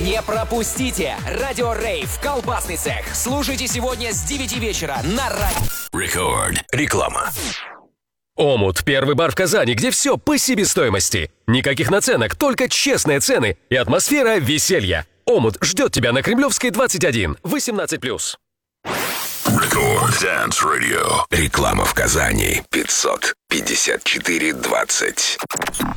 Не пропустите! Радио Рейв, колбасный цех. Слушайте сегодня с 9 вечера на радио. Рекорд. Реклама. Омут – первый бар в Казани, где все по себестоимости. Никаких наценок, только честные цены и атмосфера веселья. Омут ждет тебя на Кремлевской, 21, 18+. Рекорд Dance Radio. Реклама в Казани. 554-20.